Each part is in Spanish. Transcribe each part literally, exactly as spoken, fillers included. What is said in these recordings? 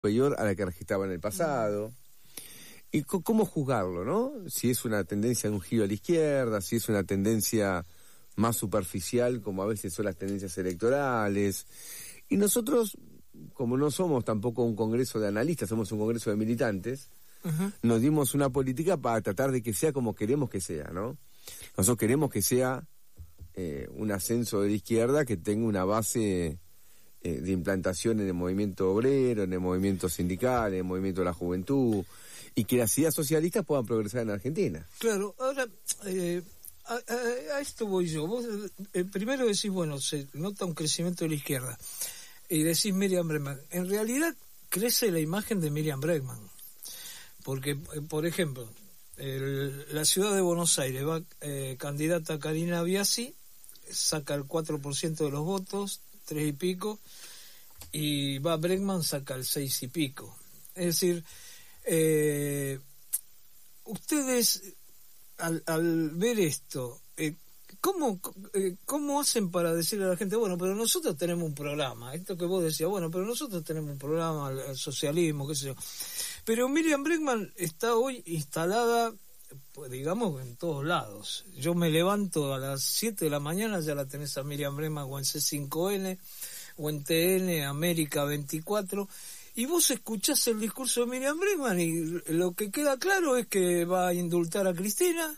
superior a la que registraba en el pasado. ¿Y c- cómo juzgarlo, no? Si es una tendencia de un giro a la izquierda, si es una tendencia más superficial, como a veces son las tendencias electorales. Y nosotros, como no somos tampoco un congreso de analistas, somos un congreso de militantes, uh-huh. nos dimos una política para tratar de que sea como queremos que sea, ¿no? Nosotros queremos que sea eh, un ascenso de la izquierda que tenga una base eh, de implantación en el movimiento obrero, en el movimiento sindical, en el movimiento de la juventud, y que las ideas socialistas puedan progresar en Argentina. Claro, ahora... Eh... A, a, a esto voy yo. Vos eh, primero decís, bueno, se nota un crecimiento de la izquierda. Y decís Miriam Bregman. En realidad crece la imagen de Miriam Bregman. Porque, eh, por ejemplo, el, la ciudad de Buenos Aires va eh, candidata Karina Biasi, saca el cuatro por ciento de los votos, tres y pico, y va Bregman, saca el seis y pico. Es decir, eh, ustedes... Al, al ver esto, eh, ¿cómo, eh, ¿cómo hacen para decirle a la gente, bueno, pero nosotros tenemos un programa? Esto que vos decías, bueno, pero nosotros tenemos un programa, el, el socialismo, qué sé yo. Pero Miriam Bregman está hoy instalada, pues, digamos, en todos lados. Yo me levanto a las siete de la mañana, ya la tenés a Miriam Bregman o en C cinco N, o en T N, América veinticuatro... Y vos escuchás el discurso de Miriam Bregman y lo que queda claro es que va a indultar a Cristina.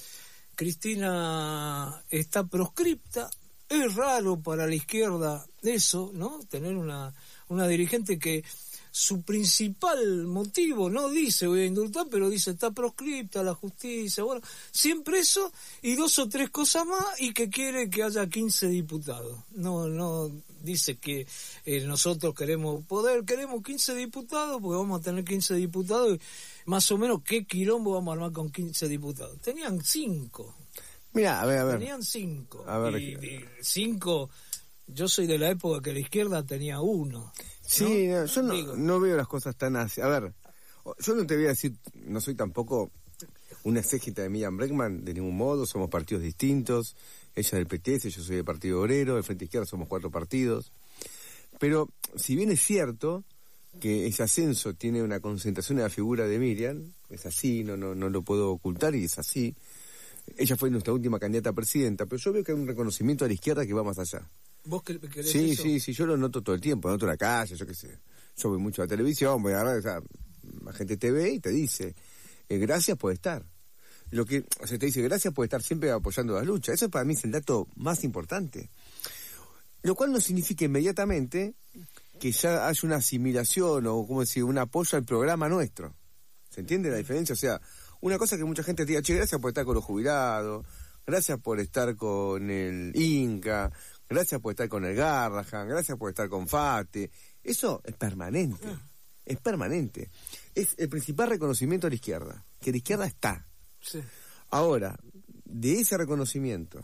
Cristina está proscripta. Es raro para la izquierda eso, ¿no? Tener una, una dirigente que su principal motivo no dice voy a indultar, pero dice está proscripta la justicia, bueno, siempre eso y dos o tres cosas más y que quiere que haya quince diputados. No, no dice que eh, nosotros queremos poder, queremos quince diputados porque vamos a tener quince diputados y más o menos qué quilombo vamos a armar con quince diputados. Tenían cinco. Mira, a ver, a ver. Tenían cinco. A ver, y, y cinco, yo soy de la época que la izquierda tenía uno. Sí, ¿no? no, yo no, no veo las cosas tan así. A ver, yo no te voy a decir, no soy tampoco una exégeta de Miriam Bregman, de ningún modo, somos partidos distintos, ella del P T S, yo soy del Partido Obrero, del Frente Izquierda somos cuatro partidos, pero si bien es cierto que ese ascenso tiene una concentración en la figura de Miriam, es así, no, no, no lo puedo ocultar y es así, ella fue nuestra última candidata a presidenta, pero yo veo que hay un reconocimiento a la izquierda que va más allá. ¿Vos querés sí, eso? Sí, sí, yo lo noto todo el tiempo, noto la calle, yo qué sé. Yo voy mucho a la televisión, voy a agarrar, o sea, la gente te ve y te dice, eh, gracias por estar. Lo que, o sea, te dice, gracias por estar siempre apoyando las luchas. Eso para mí es el dato más importante. Lo cual no significa inmediatamente que ya haya una asimilación o, como decir, un apoyo al programa nuestro. ¿Se entiende la diferencia? O sea, una cosa que mucha gente te diga, che, gracias por estar con los jubilados, gracias por estar con el Inca, gracias por estar con el Garrahan, gracias por estar con Fate. Eso es permanente, es permanente. Es el principal reconocimiento de la izquierda, que la izquierda está. Sí. Ahora, de ese reconocimiento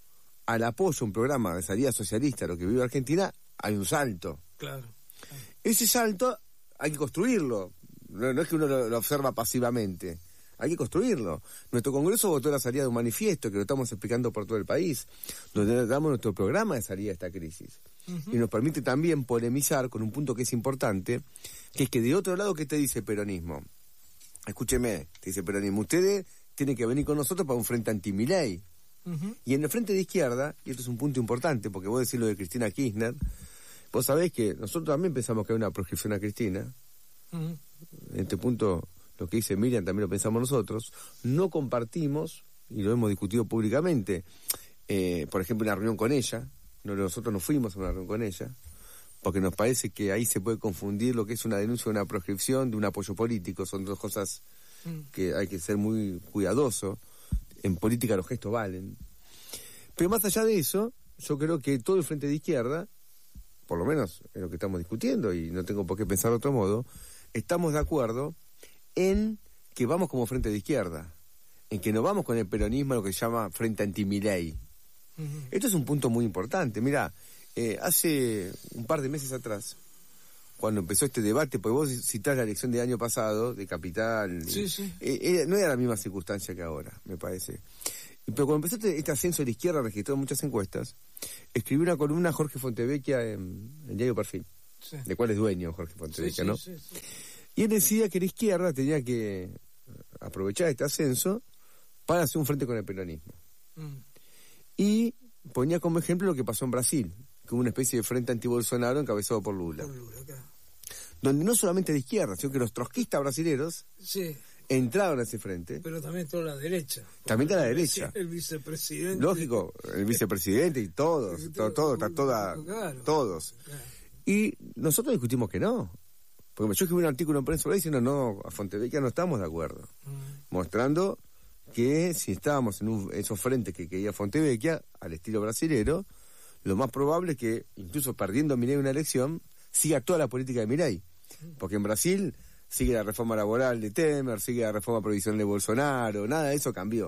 al apoyo a un programa de salida socialista, lo que vive Argentina, hay un salto. Claro. claro. Ese salto hay que construirlo, no, no es que uno lo, lo observa pasivamente. Hay que construirlo. Nuestro Congreso votó la salida de un manifiesto que lo estamos explicando por todo el país, donde damos nuestro programa de salida de esta crisis. Uh-huh. Y nos permite también polemizar con un punto que es importante, que es que de otro lado, ¿qué te dice el peronismo? Escúcheme, te dice el peronismo, ustedes tienen que venir con nosotros para un frente anti-Milei. Uh-huh. Y en el frente de izquierda, y esto es un punto importante, porque vos decís lo de Cristina Kirchner, vos sabés que nosotros también pensamos que hay una proscripción a Cristina. Uh-huh. En este punto... Lo que dice Miriam también lo pensamos nosotros, no compartimos, y lo hemos discutido públicamente, eh, por ejemplo, una reunión con ella, no, nosotros no fuimos a una reunión con ella, porque nos parece que ahí se puede confundir lo que es una denuncia, una proscripción de un apoyo político, son dos cosas mm. que hay que ser muy cuidadoso, en política los gestos valen. Pero más allá de eso, yo creo que todo el frente de izquierda, por lo menos en lo que estamos discutiendo, y no tengo por qué pensar de otro modo, estamos de acuerdo en que vamos como frente de izquierda, en que no vamos con el peronismo, lo que se llama frente anti-Milei. Uh-huh. Esto es un punto muy importante. Mirá, eh, hace un par de meses atrás, cuando empezó este debate, porque vos citás la elección del año pasado, de Capital, sí, sí. Eh, eh, no era la misma circunstancia que ahora, me parece. Pero cuando empezó este, este ascenso de la izquierda, registró muchas encuestas, escribió una columna Jorge Fontevecchia en el diario Perfil. sí. de cuál es dueño Jorge Fontevecchia, sí, sí, ¿no? Sí, sí. Y él decía que la izquierda tenía que aprovechar este ascenso para hacer un frente con el peronismo. Mm. Y ponía como ejemplo lo que pasó en Brasil, como una especie de frente anti-Bolsonaro encabezado por Lula. Por Lula, claro. Donde no solamente de izquierda, sino que los trotskistas brasileños Sí, entraron a ese frente. pero también toda la derecha. También está la derecha. El vicepresidente. Lógico, el vicepresidente y todos, todo, todo, está toda, Claro. todos. Claro. Y nosotros discutimos que no. Porque yo escribí un artículo en prensa diciendo, no, a Fontevecchia no estamos de acuerdo. Mm. Mostrando que si estábamos en un, esos frentes que quería Fontevecchia, al estilo brasilero, lo más probable es que, incluso perdiendo Milei una elección, siga toda la política de Milei. Porque en Brasil sigue la reforma laboral de Temer, sigue la reforma provisional de Bolsonaro, nada de eso cambió.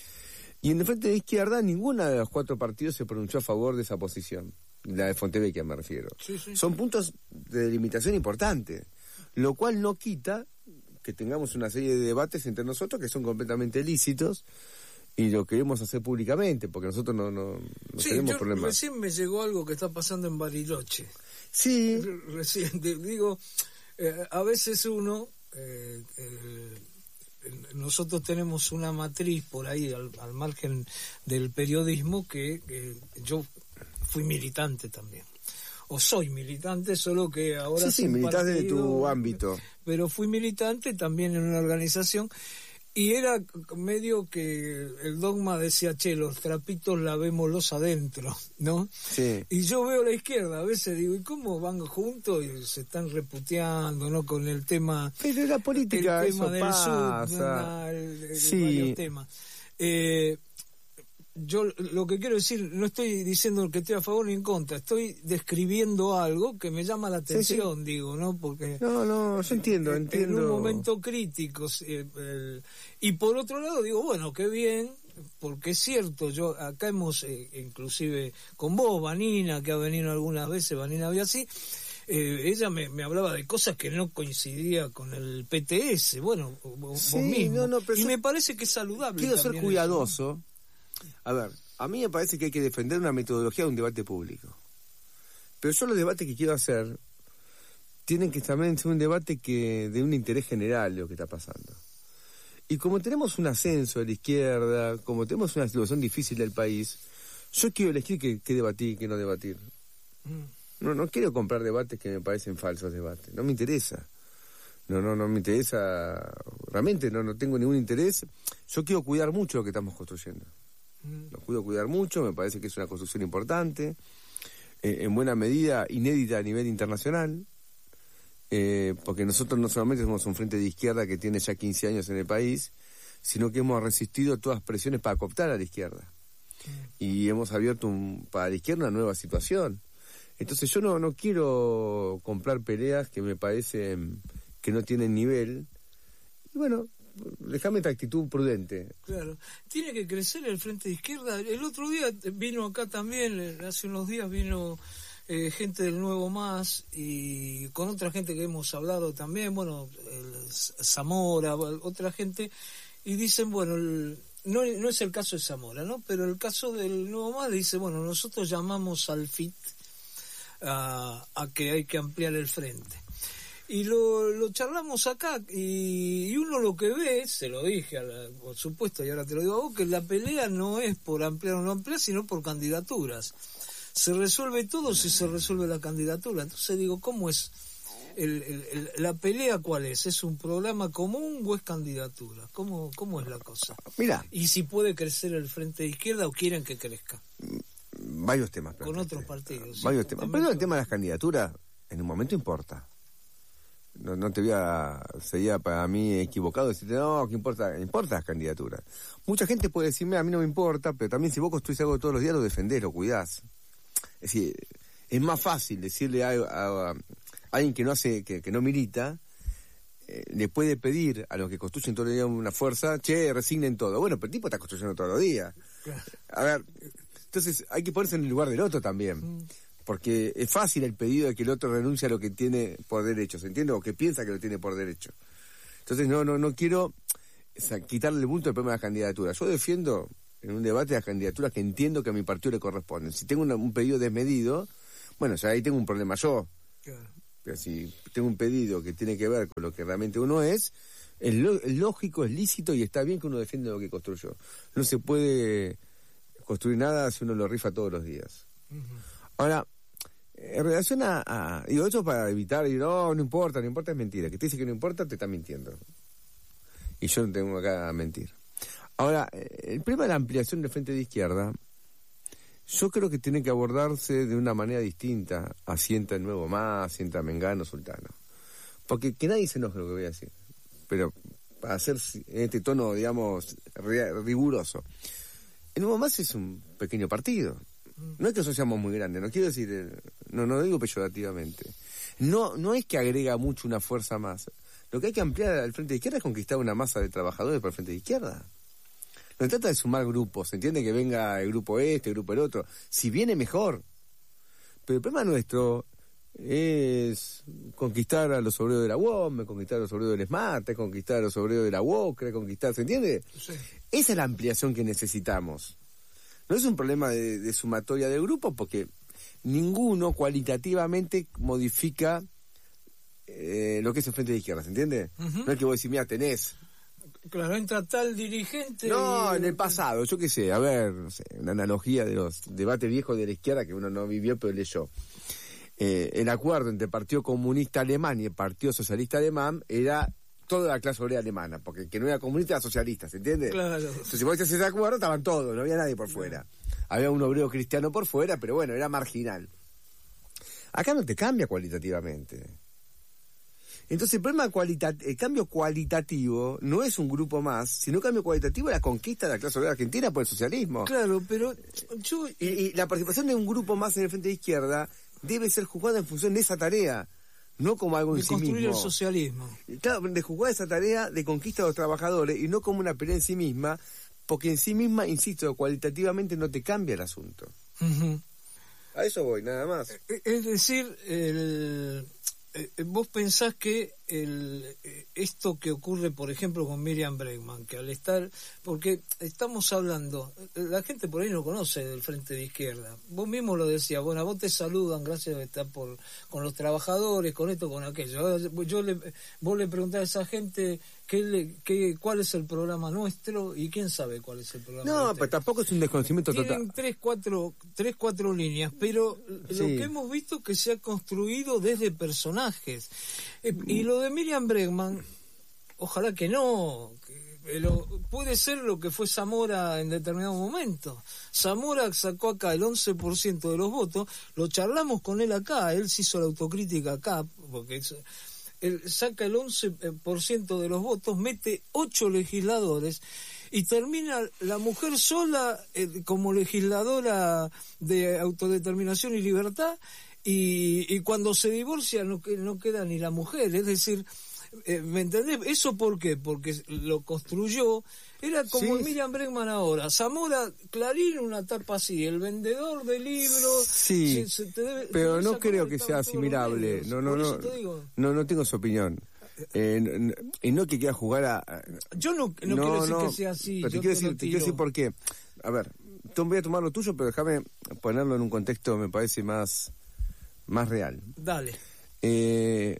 Y en el frente de izquierda, ninguna de los cuatro partidos se pronunció a favor de esa posición. La de Fontevecchia me refiero. Sí, sí, Son sí. puntos de delimitación importantes, lo cual no quita que tengamos una serie de debates entre nosotros que son completamente lícitos y lo queremos hacer públicamente, porque nosotros no, no, no Sí, tenemos yo problemas. recién me llegó algo que está pasando en Bariloche. Sí, Re- Recién, te digo, eh, a veces uno, eh, eh, nosotros tenemos una matriz por ahí al, al margen del periodismo que, que yo fui militante también. O soy militante, solo que ahora... sí, sí, sin militas de partido, tu ámbito. Pero fui militante también en una organización y era medio que el dogma decía, che, los trapitos lavémoslos adentro, ¿no? Sí. Y yo veo a la izquierda, a veces digo, ¿y cómo van juntos y se están reputeando, ¿no? Con el tema... Pero la política, el tema eso del pasa. sur, ¿no? el, el, Sí. varios temas. Eh, yo lo que quiero decir, no estoy diciendo que estoy a favor ni en contra, estoy describiendo algo que me llama la atención, Sí, sí. digo, ¿no? Porque No, no, yo entiendo, en, entiendo. en un momento crítico, eh, el- y por otro lado digo, bueno, qué bien, porque es cierto, yo acá hemos, eh, inclusive con vos, Vanina, que ha venido algunas veces, Vanina Biasi, eh, ella me, me hablaba de cosas que no coincidía con el P T S, bueno, vos, Sí, vos mismo, no, no, pero y yo me parece que es saludable. Quiero ser también eso, cuidadoso. A ver, a mí me parece que hay que defender una metodología de un debate público. Pero yo los debates que quiero hacer tienen que también ser un debate que de un interés general de lo que está pasando. Y como tenemos un ascenso de la izquierda, como tenemos una situación difícil del país, yo quiero elegir qué, qué debatir y qué no debatir. Mm. No, no quiero comprar debates que me parecen falsos debates. No me interesa. No, no, no me interesa. Realmente no, no tengo ningún interés. Yo quiero cuidar mucho lo que estamos construyendo. Mm. Lo cuido cuidar mucho, me parece que es una construcción importante, eh, en buena medida inédita a nivel internacional, eh, porque nosotros no solamente somos un frente de izquierda que tiene ya quince años en el país, sino que hemos resistido todas las presiones para cooptar a la izquierda. Y hemos abierto un, para la izquierda una nueva situación. Entonces yo no, no quiero comprar peleas que me parecen que no tienen nivel. Y bueno, déjame esta actitud prudente. Claro, tiene que crecer el frente de izquierda. El otro día vino acá también, eh, hace unos días vino eh, gente del Nuevo Más y con otra gente que hemos hablado también, bueno, el Zamora, otra gente, y dicen, bueno, el, no, no es el caso de Zamora, ¿no? Pero el caso del Nuevo Más dice, bueno, nosotros llamamos al F I T a, a que hay que ampliar el frente. Y lo, lo charlamos acá y, y uno lo que ve, se lo dije, a la, por supuesto, y ahora te lo digo a vos, que la pelea no es por ampliar o no ampliar, sino por candidaturas. Se resuelve todo si se resuelve la candidatura. Entonces digo, ¿cómo es? El, el, el, ¿La pelea cuál es? ¿Es un programa común o es candidatura? ¿Cómo, cómo es la cosa? Mira, ¿Y si puede crecer el frente de izquierda o quieren que crezca? varios temas. Con otros partidos. Varios ¿sí? temas. También Pero el con- tema de las candidaturas, en un momento importa. No, no te voy a... Sería para mí equivocado decirte, no, ¿qué importa? Importa las candidaturas. Mucha gente puede decirme, a mí no me importa, pero también si vos construís algo todos los días, lo defendés, lo cuidás. Es decir, es más fácil decirle a, a- a alguien que no hace, que, que no milita, eh, le puede pedir a los que construyen todos los días una fuerza, che, resignen todo. Bueno, pero el tipo está construyendo todos los días. Claro. A ver, entonces hay que ponerse en el lugar del otro también. Mm. Porque es fácil el pedido de que el otro renuncie a lo que tiene por derecho, ¿se entiende? O que piensa que lo tiene por derecho. Entonces no no no quiero o sea, quitarle el punto del problema de las candidaturas. Yo defiendo en un debate las candidaturas que entiendo que a mi partido le corresponden. Si tengo una, un pedido desmedido, bueno, ya ahí tengo un problema yo. Claro. pero si tengo un pedido que tiene que ver con lo que realmente uno es, es, lo, es lógico, es lícito y está bien que uno defienda lo que construyó. No se puede construir nada si uno lo rifa todos los días. Uh-huh. Ahora, en relación a, a... Digo, eso para evitar, y no, no importa, no importa, es mentira. Que te dice que no importa, te está mintiendo. Y yo no tengo acá a mentir. Ahora, el problema de la ampliación del frente de izquierda, yo creo que tiene que abordarse de una manera distinta. Asienta el Nuevo Más, asienta Mengano, Sultano. Porque que nadie se enoje lo que voy a decir. Pero para hacer en este tono, digamos, riguroso. El Nuevo Más es un pequeño partido. No es que nosotros seamos muy grandes, no quiero decir, no, no digo peyorativamente. No, no es que agrega mucho una fuerza más. Lo que hay que ampliar al frente de izquierda es conquistar una masa de trabajadores para el frente de izquierda. No se trata de sumar grupos, ¿se entiende? Que venga el grupo este, el grupo el otro. Si viene, mejor. Pero el problema nuestro es conquistar a los obreros de la U O M, conquistar a los obreros del SMART, conquistar a los obreros de la U O C R E, conquistar, ¿se entiende? Sí. Esa es la ampliación que necesitamos. No es un problema de, de sumatoria de grupos, porque ninguno cualitativamente modifica eh, lo que es el frente de izquierda, ¿se entiende? Uh-huh. No es que vos decís, mira, tenés... Claro, entra tal dirigente... No, y... en el pasado, yo qué sé, a ver, no sé, una analogía de los debates viejos de la izquierda que uno no vivió pero leyó. Eh, el acuerdo entre el Partido Comunista Alemán y el Partido Socialista Alemán era toda la clase obrera alemana, porque el que no era comunista era socialista, ¿se entiende? Claro. Entonces, si vos hacías ese acuerdo, estaban todos, no había nadie por fuera. Había un obrero cristiano por fuera, pero bueno, era marginal. Acá no te cambia cualitativamente. Entonces el problema cualita- el cambio cualitativo no es un grupo más, sino cambio cualitativo es la conquista de la clase obrera argentina por el socialismo. Claro, pero yo... Y, y la participación de un grupo más en el frente de izquierda debe ser jugada en función de esa tarea, no como algo en sí mismo. De construir el socialismo. Claro, de jugar esa tarea de conquista de los trabajadores y no como una pelea en sí misma, porque en sí misma, insisto, cualitativamente no te cambia el asunto. Uh-huh. A eso voy, nada más. Es decir, el... vos pensás que el, esto que ocurre, por ejemplo, con Miriam Bregman, que al estar, porque estamos hablando, la gente por ahí no conoce del frente de izquierda, vos mismo lo decías, bueno, a vos te saludan gracias a estar por, con los trabajadores, con esto, con aquello. Yo le, vos le preguntás a esa gente qué le, qué, cuál es el programa nuestro y quién sabe cuál es el programa. No, nuestro. Pero tampoco es un desconocimiento Tienen total. Tienen tres, cuatro, tres, cuatro líneas, pero sí. Lo que hemos visto que se ha construido desde personajes. Eh, y lo de Miriam Bregman, ojalá que no, que, pero puede ser lo que fue Zamora en determinado momento. Zamora sacó acá el once por ciento de los votos, lo charlamos con él acá, él se hizo la autocrítica acá, porque es, él saca el once por ciento de los votos, mete ocho legisladores y termina la mujer sola eh, como legisladora de autodeterminación y libertad. Y, y cuando se divorcia no, no queda ni la mujer, es decir, eh, ¿me entendés? ¿Eso por qué? Porque lo construyó, era como sí. Miriam Bregman ahora, Zamora, Clarín, una tapa así, el vendedor de libros... Sí, se, se te debe, pero no creo que sea asimilable, no, no, no, no, no tengo su opinión. Eh, no, y no que quiera jugar a... Yo no, no, no quiero decir no, que sea así, pero te yo quiero, te decir, te quiero decir por qué. A ver, voy a tomar lo tuyo, pero déjame ponerlo en un contexto, me parece más... más real. Dale. Eh,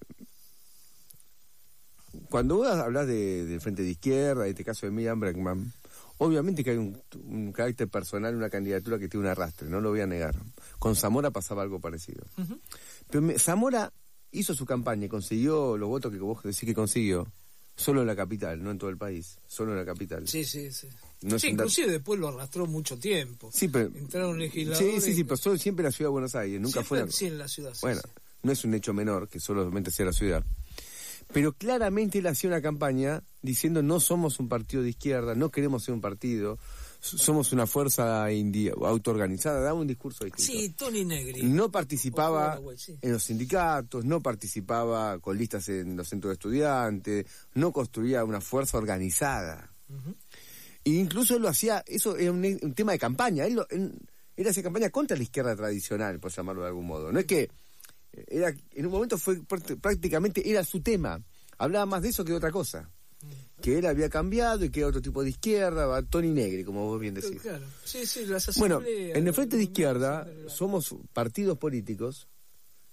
cuando vos hablas de, del frente de izquierda, en este caso de Miriam Bregman, obviamente que hay un, un carácter personal, una candidatura que tiene un arrastre, no lo voy a negar. Con Zamora pasaba algo parecido. Uh-huh. Pero me, Zamora hizo su campaña y consiguió los votos que vos decís que consiguió, solo en la capital, no en todo el país, solo en la capital. Sí, sí, sí. No sí, inclusive después lo arrastró mucho tiempo. Sí, pero... Entraron legisladores... Sí, sí, sí, pero solo, siempre en la ciudad de Buenos Aires, nunca siempre, fue... Sí, en la ciudad. Sí, bueno, sí. No es un hecho menor que solamente sea la ciudad. Pero claramente él hacía una campaña diciendo no somos un partido de izquierda, no queremos ser un partido, somos una fuerza indi- autoorganizada, daba un discurso distinto. Sí, Tony Negri. No participaba Uruguay, sí. en los sindicatos, no participaba con listas en los centros de estudiantes, no construía una fuerza organizada. Uh-huh. E incluso él lo hacía, eso era un, un tema de campaña, él, lo, él, él hacía campaña contra la izquierda tradicional, por llamarlo de algún modo. No es que, era en un momento fue prácticamente, era su tema, hablaba más de eso que de otra cosa. Que él había cambiado y que era otro tipo de izquierda, Tony Negri, como vos bien decís. Claro. Sí, sí, las bueno, en el frente de izquierda somos partidos políticos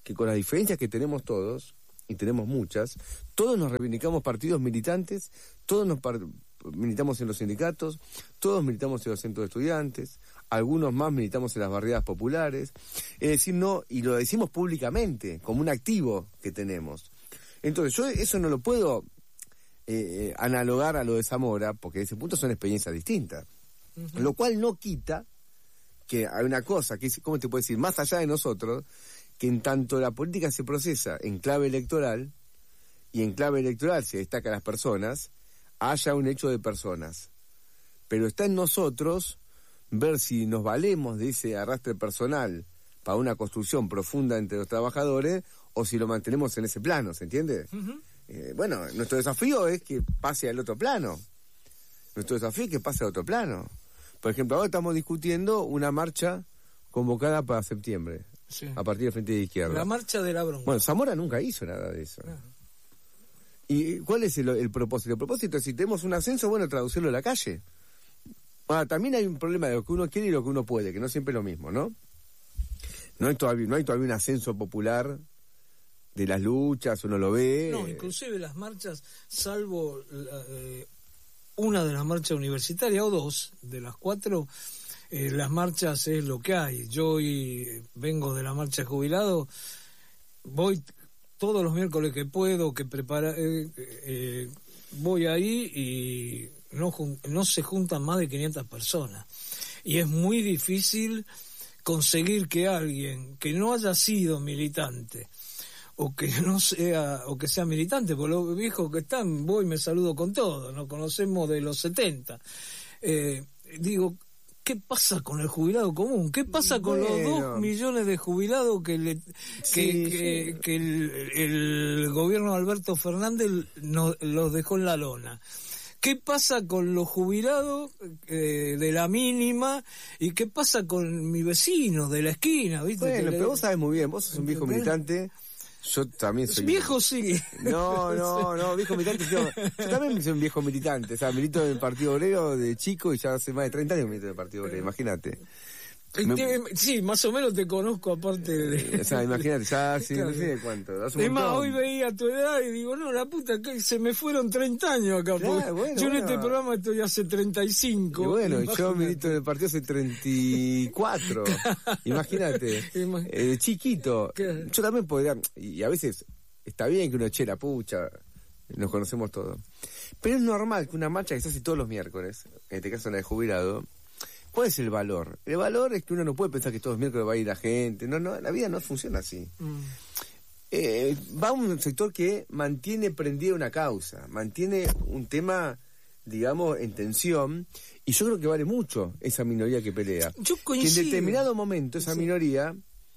que con las diferencias que tenemos todos, y tenemos muchas, todos nos reivindicamos partidos militantes, todos nos par- militamos en los sindicatos, todos militamos en los centros de estudiantes, algunos más militamos en las barriadas populares, es decir, no, y lo decimos públicamente, como un activo que tenemos. Entonces, yo eso no lo puedo eh, analogar a lo de Zamora, porque en ese punto son experiencias distintas. Uh-huh. Lo cual no quita que hay una cosa, que es, ¿cómo te puedo decir? Más allá de nosotros, que en tanto la política se procesa en clave electoral, y en clave electoral se destacan las personas, haya un hecho de personas. Pero está en nosotros ver si nos valemos de ese arrastre personal para una construcción profunda entre los trabajadores, o si lo mantenemos en ese plano, ¿se entiende? Uh-huh. Eh, bueno, nuestro desafío es que pase al otro plano. Nuestro desafío es que pase al otro plano. Por ejemplo, ahora estamos discutiendo una marcha convocada para septiembre, sí, a partir del Frente de Izquierda. La marcha de la bronca. Bueno, Zamora nunca hizo nada de eso. No. ¿Y cuál es el, el propósito? El propósito es, si tenemos un ascenso, bueno, traducirlo a la calle. Ahora, también hay un problema de lo que uno quiere y lo que uno puede, que no siempre es lo mismo, ¿no? No hay todavía, no hay todavía un ascenso popular de las luchas, uno lo ve. No, inclusive las marchas, salvo la, eh, una de las marchas universitarias, o dos de las cuatro, eh, las marchas es lo que hay. Yo hoy vengo de la marcha de jubilado, voy todos los miércoles que puedo, que prepara, eh, eh, voy ahí y no, no se juntan más de quinientas personas. Y es muy difícil conseguir que alguien que no haya sido militante, o que no sea, o que sea militante, porque los viejos que están, voy y me saludo con todos, nos conocemos de los setenta. Eh, digo, ¿qué pasa con el jubilado común? ¿Qué pasa con bueno. los dos millones de jubilados que le, que, sí, que, sí. que el, el gobierno de Alberto Fernández nos, los dejó en la lona? ¿Qué pasa con los jubilados eh, de la mínima? ¿Y qué pasa con mi vecino de la esquina? ¿Viste? Bueno, que pero le... vos sabés muy bien, vos sos un viejo militante. Yo también soy... Viejo sí. No, no, no, viejo militante. Yo, yo también soy un viejo militante. O sea, milito en el Partido Obrero de chico y ya hace más de treinta años milito en el Partido Obrero, imagínate. Me... Sí, más o menos te conozco aparte de... O sea, imagínate, ya sí, claro. No sé de cuánto. Es más, hoy veía tu edad y digo, no, la puta, que se me fueron treinta años acá. Claro, bueno, yo bueno. en este programa estoy hace treinta y cinco. Y bueno, imagínate. Yo milito en el partido hace treinta y cuatro. Imagínate. Imag... Eh, chiquito. ¿Qué? Yo también podría... Y a veces está bien que uno eche la pucha, nos conocemos todos. Pero es normal que una marcha que se hace todos los miércoles, en este caso la de jubilado, ¿cuál es el valor? El valor es que uno no puede pensar que todos los miércoles va a ir la gente. No, no, la vida no funciona así. Mm. Eh, va a un sector que mantiene prendida una causa, mantiene un tema, digamos, en tensión, y yo creo que vale mucho esa minoría que pelea. Yo coincido. Que en determinado momento esa sí. minoría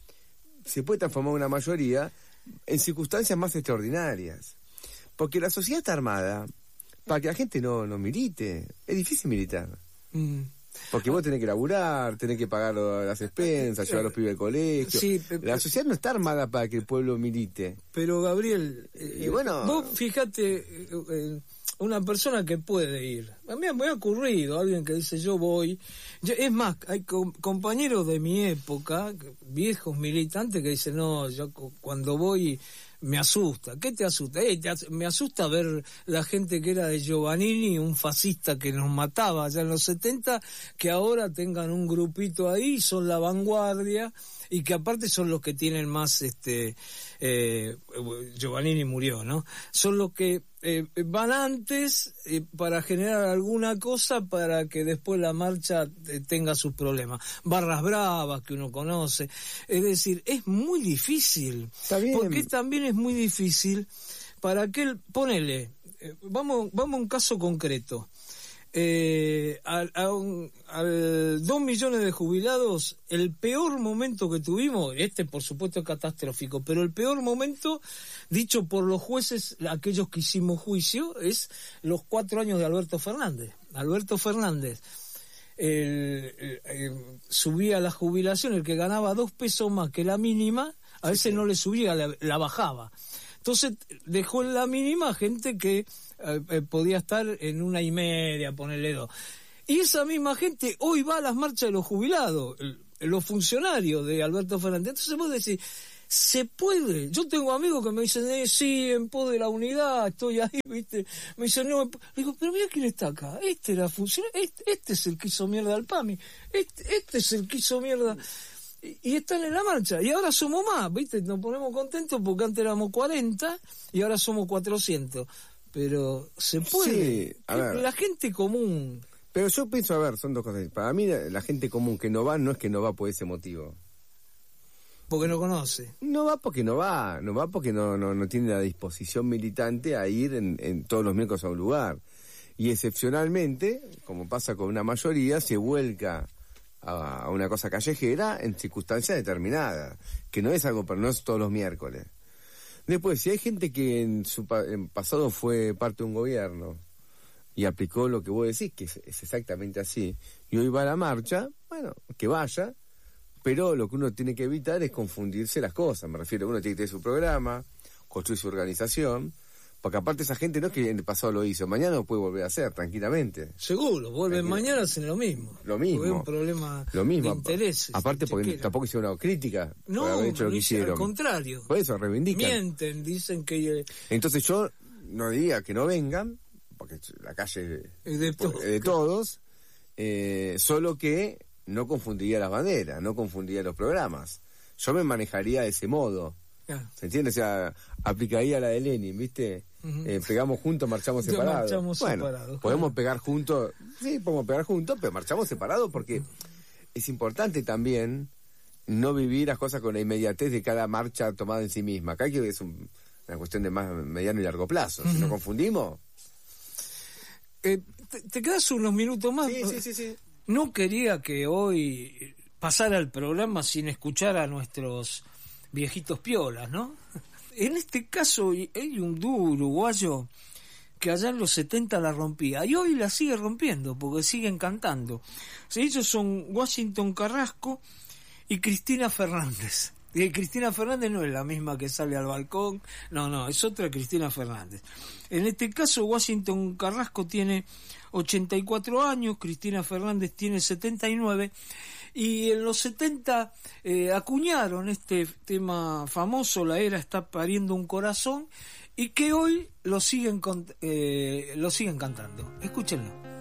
se puede transformar en una mayoría en circunstancias más extraordinarias. Porque la sociedad está armada para que la gente no, no milite. Es difícil militar. Mm. Porque vos tenés que laburar, tenés que pagar las expensas, llevar a los pibes al colegio. Sí, la sociedad no está armada para que el pueblo milite. Pero, Gabriel, eh, y bueno, vos fíjate, eh, una persona que puede ir. A mí me ha ocurrido alguien que dice, yo voy. Yo, es más, hay co- compañeros de mi época, viejos militantes, que dicen, no, yo cuando voy... me asusta. ¿Qué te asusta? Eh, te as- me asusta ver la gente que era de Giovannini, un fascista que nos mataba allá en los setenta, que ahora tengan un grupito ahí, son la vanguardia, y que aparte son los que tienen más, este, eh, Giovannini murió, ¿no? Son los que eh, van antes eh, para generar alguna cosa para que después la marcha eh, tenga sus problemas. Barras bravas que uno conoce. Es decir, es muy difícil. Está bien. Porque también es muy difícil para aquel, ponele, eh, vamos, vamos a un caso concreto. Eh, a, a, un, a dos millones de jubilados, el peor momento que tuvimos, este por supuesto es catastrófico, pero el peor momento, dicho por los jueces, aquellos que hicimos juicio, es los cuatro años de Alberto Fernández. Alberto Fernández el, el, el, subía la jubilación, el que ganaba dos pesos más que la mínima, a veces no le subía, la, la bajaba. Entonces dejó en la mínima gente que eh, eh, podía estar en una y media, ponerle dos. Y esa misma gente hoy va a las marchas de los jubilados, el, los funcionarios de Alberto Fernández. Entonces vos decís, se puede. Yo tengo amigos que me dicen, eh, sí, en pos de la unidad, estoy ahí, ¿viste? Me dicen, no, digo, pero mira quién está acá. Este era funcionario, este, este es el que hizo mierda al P A M I, este, este es el que hizo mierda. Y, y están en la marcha. Y ahora somos más, ¿viste? Nos ponemos contentos porque antes éramos cuarenta y ahora somos cuatrocientos. Pero se puede. Sí, a ver. La gente común. Pero yo pienso, a ver, son dos cosas. Para mí, la, la gente común que no va, no es que no va por ese motivo. Porque no conoce. No va porque no va, no va porque no no, no tiene la disposición militante a ir en, en todos los miércoles a un lugar. Y excepcionalmente, como pasa con una mayoría, se vuelca a, a una cosa callejera en circunstancias determinadas, que no es algo, pero no es todos los miércoles. Después, si hay gente que en su pa- en pasado fue parte de un gobierno y aplicó lo que vos decís, que es, es exactamente así, y hoy va a la marcha, bueno, que vaya. Pero lo que uno tiene que evitar es confundirse las cosas. Me refiero, uno tiene que tener su programa, construir su organización, porque aparte esa gente no es que en el pasado lo hizo, mañana lo puede volver a hacer tranquilamente. Seguro, vuelven Tranquilo. mañana, hacen lo mismo. Lo mismo. Porque es un problema Lo mismo. de intereses. Aparte porque chequera. tampoco hicieron una crítica No, por haber hecho lo que dice, hicieron. al contrario. Por eso reivindican. Mienten, dicen que eh, Entonces yo no diría que no vengan, porque la calle es de, es todo. de todos, eh, solo que no confundiría las banderas, no confundiría los programas. Yo me manejaría de ese modo. Ah. ¿Se entiende? O sea, aplicaría la de Lenin, ¿viste? Uh-huh. Eh, pegamos juntos, marchamos Ya separados. marchamos bueno, separados, podemos claro. pegar juntos, sí, podemos pegar juntos, pero marchamos separados porque es importante también no vivir las cosas con la inmediatez de cada marcha tomada en sí misma. Acá hay que es un, una cuestión de más mediano y largo plazo. Uh-huh. Si nos confundimos... Eh, te, ¿Te quedas unos minutos más? Sí, sí, sí, sí. No quería que hoy pasara el programa sin escuchar a nuestros viejitos piolas, ¿no? En este caso hay un dúo uruguayo que allá en los setenta la rompía y hoy la sigue rompiendo porque siguen cantando. O sea, ellos son Washington Carrasco y Cristina Fernández. Y Cristina Fernández no es la misma que sale al balcón, no, no, es otra Cristina Fernández. En este caso Washington Carrasco tiene ochenta y cuatro años, Cristina Fernández tiene setenta y nueve, y en los setenta eh, acuñaron este tema famoso, La Era está pariendo un corazón, y que hoy lo siguen, con, eh, lo siguen cantando. Escúchenlo.